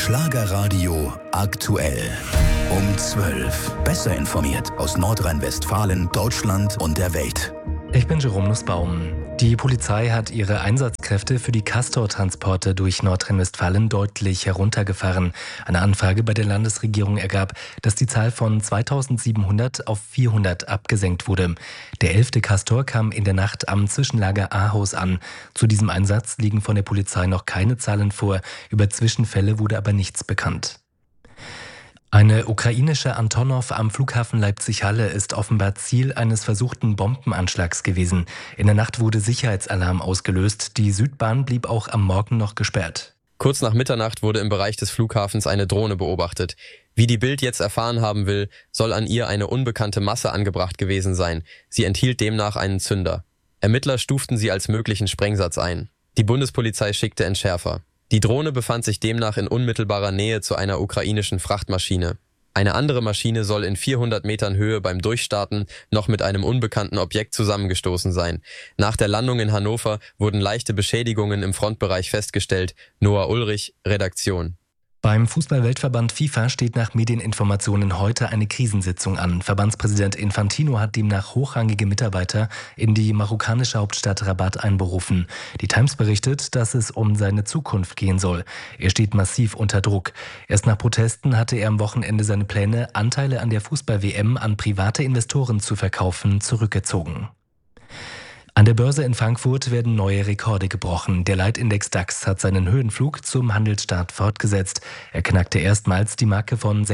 Schlagerradio aktuell. Um 12. Besser informiert aus Nordrhein-Westfalen, Deutschland und der Welt. Ich bin Jerome Nussbaum. Die Polizei hat ihre Einsatzkräfte für die Castor-Transporte durch Nordrhein-Westfalen deutlich heruntergefahren. Eine Anfrage bei der Landesregierung ergab, dass die Zahl von 2700 auf 400 abgesenkt wurde. Der 11. Castor kam in der Nacht am Zwischenlager Ahaus an. Zu diesem Einsatz liegen von der Polizei noch keine Zahlen vor. Über Zwischenfälle wurde aber nichts bekannt. Eine ukrainische Antonov am Flughafen Leipzig-Halle ist offenbar Ziel eines versuchten Bombenanschlags gewesen. In der Nacht wurde Sicherheitsalarm ausgelöst. Die Südbahn blieb auch am Morgen noch gesperrt. Kurz nach Mitternacht wurde im Bereich des Flughafens eine Drohne beobachtet. Wie die Bild jetzt erfahren haben will, soll an ihr eine unbekannte Masse angebracht gewesen sein. Sie enthielt demnach einen Zünder. Ermittler stuften sie als möglichen Sprengsatz ein. Die Bundespolizei schickte Entschärfer. Die Drohne befand sich demnach in unmittelbarer Nähe zu einer ukrainischen Frachtmaschine. Eine andere Maschine soll in 400 Metern Höhe beim Durchstarten noch mit einem unbekannten Objekt zusammengestoßen sein. Nach der Landung in Hannover wurden leichte Beschädigungen im Frontbereich festgestellt. Noah Ulrich, Redaktion. Beim Fußball-Weltverband FIFA steht nach Medieninformationen heute eine Krisensitzung an. Verbandspräsident Infantino hat demnach hochrangige Mitarbeiter in die marokkanische Hauptstadt Rabat einberufen. Die Times berichtet, dass es um seine Zukunft gehen soll. Er steht massiv unter Druck. Erst nach Protesten hatte er am Wochenende seine Pläne, Anteile an der Fußball-WM an private Investoren zu verkaufen, zurückgezogen. An der Börse in Frankfurt werden neue Rekorde gebrochen. Der Leitindex DAX hat seinen Höhenflug zum Handelsstart fortgesetzt. Er knackte erstmals die Marke von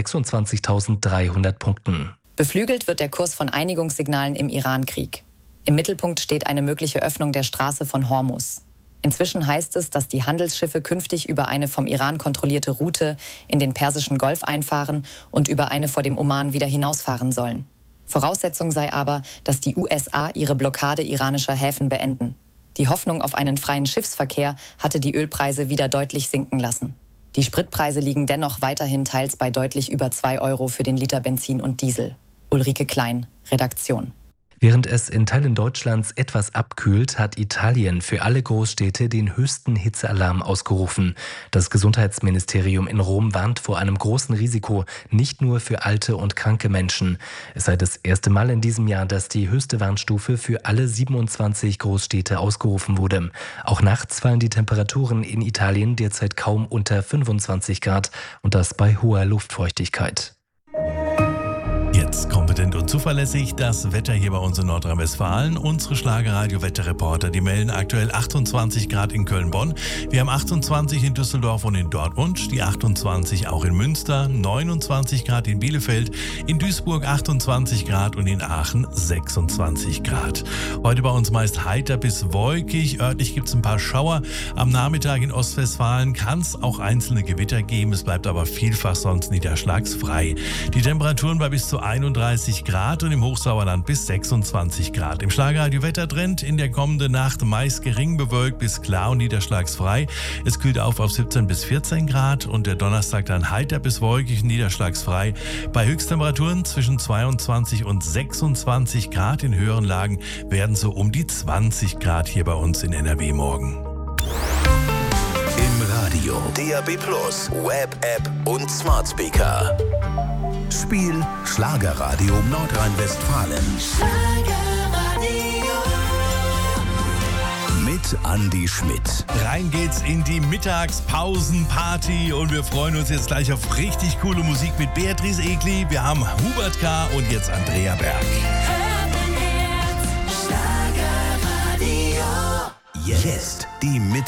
26.300 Punkten. Beflügelt wird der Kurs von Einigungssignalen im Iran-Krieg. Im Mittelpunkt steht eine mögliche Öffnung der Straße von Hormuz. Inzwischen heißt es, dass die Handelsschiffe künftig über eine vom Iran kontrollierte Route in den Persischen Golf einfahren und über eine vor dem Oman wieder hinausfahren sollen. Voraussetzung sei aber, dass die USA ihre Blockade iranischer Häfen beenden. Die Hoffnung auf einen freien Schiffsverkehr hatte die Ölpreise wieder deutlich sinken lassen. Die Spritpreise liegen dennoch weiterhin teils bei deutlich über 2 Euro für den Liter Benzin und Diesel. Ulrike Klein, Redaktion. Während es in Teilen Deutschlands etwas abkühlt, hat Italien für alle Großstädte den höchsten Hitzealarm ausgerufen. Das Gesundheitsministerium in Rom warnt vor einem großen Risiko, nicht nur für alte und kranke Menschen. Es sei das erste Mal in diesem Jahr, dass die höchste Warnstufe für alle 27 Großstädte ausgerufen wurde. Auch nachts fallen die Temperaturen in Italien derzeit kaum unter 25 Grad und das bei hoher Luftfeuchtigkeit. Jetzt kompetent und zuverlässig das Wetter hier bei uns in Nordrhein-Westfalen. Unsere Schlagerradio-Wetterreporter, die melden aktuell 28 Grad in Köln-Bonn. Wir haben 28 in Düsseldorf und in Dortmund, die 28 auch in Münster, 29 Grad in Bielefeld, in Duisburg 28 Grad und in Aachen 26 Grad. Heute bei uns meist heiter bis wolkig. Örtlich gibt es ein paar Schauer. Am Nachmittag in Ostwestfalen kann es auch einzelne Gewitter geben. Es bleibt aber vielfach sonst niederschlagsfrei. Die Temperaturen bei bis zu 31 Grad und im Hochsauerland bis 26 Grad. Im Schlagerradio Wettertrend in der kommenden Nacht meist gering bewölkt bis klar und niederschlagsfrei. Es kühlt auf 17 bis 14 Grad und der Donnerstag dann heiter bis wolkig, niederschlagsfrei. Bei Höchsttemperaturen zwischen 22 und 26 Grad. In höheren Lagen werden so um die 20 Grad hier bei uns in NRW morgen. Im Radio, DAB+, Web-App und Smart Speaker. Spiel Schlagerradio Nordrhein-Westfalen. Mit Andi Schmidt. Rein geht's in die Mittagspausenparty und wir freuen uns jetzt gleich auf richtig coole Musik mit Beatrice Egli. Wir haben Hubert K. und jetzt Andrea Berg. Jetzt die Mittag